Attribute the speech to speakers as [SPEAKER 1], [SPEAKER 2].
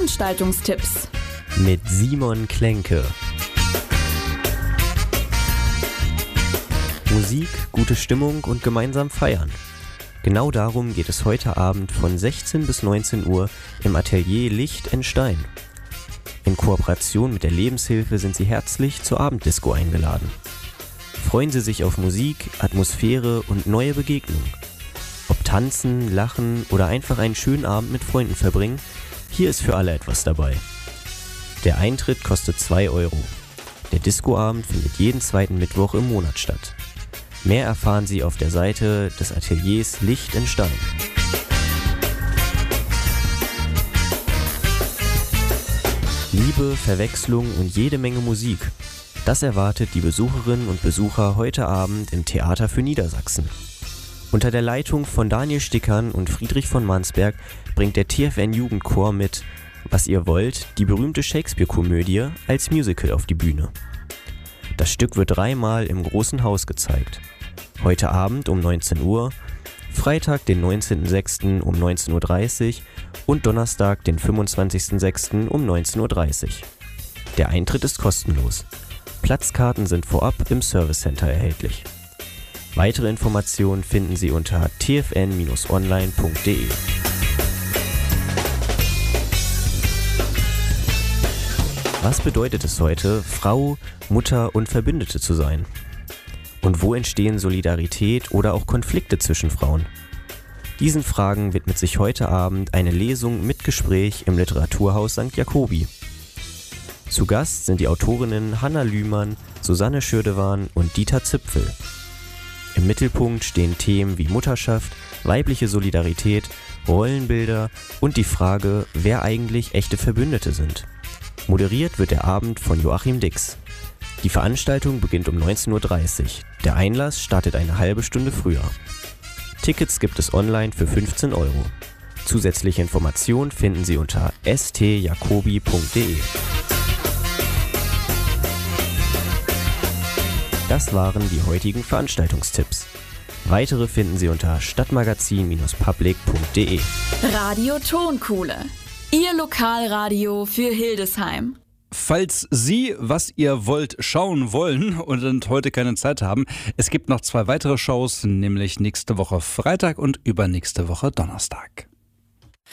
[SPEAKER 1] Veranstaltungstipps
[SPEAKER 2] mit Simon Klenke. Musik, gute Stimmung und gemeinsam feiern. Genau darum geht es heute Abend von 16 bis 19 Uhr im Atelier Licht in Stein. In Kooperation mit der Lebenshilfe sind Sie herzlich zur Abenddisco eingeladen. Freuen Sie sich auf Musik, Atmosphäre und neue Begegnungen. Ob tanzen, lachen oder einfach einen schönen Abend mit Freunden verbringen, hier ist für alle etwas dabei. Der Eintritt kostet 2 Euro. Der Discoabend findet jeden zweiten Mittwoch im Monat statt. Mehr erfahren Sie auf der Seite des Ateliers Licht in Stein. Liebe, Verwechslung und jede Menge Musik. Das erwartet die Besucherinnen und Besucher heute Abend im Theater für Niedersachsen. Unter der Leitung von Daniel Stickern und Friedrich von Mansberg bringt der TFN-Jugendchor mit Was ihr wollt, die berühmte Shakespeare-Komödie als Musical auf die Bühne. Das Stück wird 3-mal im Großen Haus gezeigt. Heute Abend um 19 Uhr, Freitag den 19.06. um 19.30 Uhr und Donnerstag den 25.06. um 19.30 Uhr. Der Eintritt ist kostenlos. Platzkarten sind vorab im Service Center erhältlich. Weitere Informationen finden Sie unter tfn-online.de. Was bedeutet es heute, Frau, Mutter und Verbündete zu sein? Und wo entstehen Solidarität oder auch Konflikte zwischen Frauen? Diesen Fragen widmet sich heute Abend eine Lesung mit Gespräch im Literaturhaus St. Jacobi. Zu Gast sind die Autorinnen Hanna Lühmann, Susanne Schürdewan und Dieter Zipfel. Im Mittelpunkt stehen Themen wie Mutterschaft, weibliche Solidarität, Rollenbilder und die Frage, wer eigentlich echte Verbündete sind. Moderiert wird der Abend von Joachim Dix. Die Veranstaltung beginnt um 19.30 Uhr. Der Einlass startet eine halbe Stunde früher. Tickets gibt es online für 15 Euro. Zusätzliche Informationen finden Sie unter stjacobi.de. Das waren die heutigen Veranstaltungstipps. Weitere finden Sie unter stadtmagazin-public.de.
[SPEAKER 1] Radio Tonkuhle, Ihr Lokalradio für Hildesheim.
[SPEAKER 3] Falls Sie, was ihr wollt, schauen wollen und heute keine Zeit haben, es gibt noch 2 weitere Shows, nämlich nächste Woche Freitag und übernächste Woche Donnerstag.